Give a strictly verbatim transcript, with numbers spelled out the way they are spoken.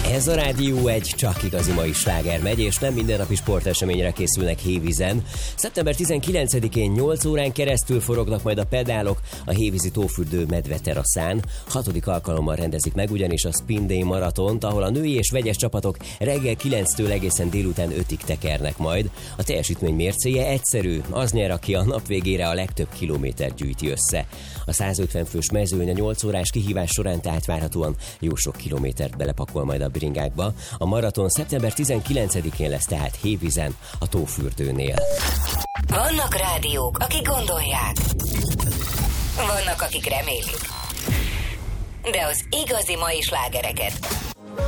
Ez a Rádió egy csak igazi mai sláger megy, és nem mindennapi sporteseményre készülnek Hévízen. szeptember tizenkilencedikén nyolc órán keresztül forognak majd a pedálok a hévízi tófürdő medveteraszán. Hatodik alkalommal rendezik meg ugyanis a Spin Day maratont, ahol a női és vegyes csapatok reggel kilenctől egészen délután ötig tekernek majd. A teljesítmény mércéje egyszerű, az nyer, aki a nap végére a legtöbb kilométert gyűjti össze. A százötven fős mezőny a nyolc órás kihívás során tehát várhatóan jó sok kilométert belepakol majd a bringákba. A maraton szeptember tizenkilencedikén lesz tehát Hévízen, a tófürdőnél. Vannak rádiók, akik gondolják. Vannak, akik remélik. De az igazi mai slágereket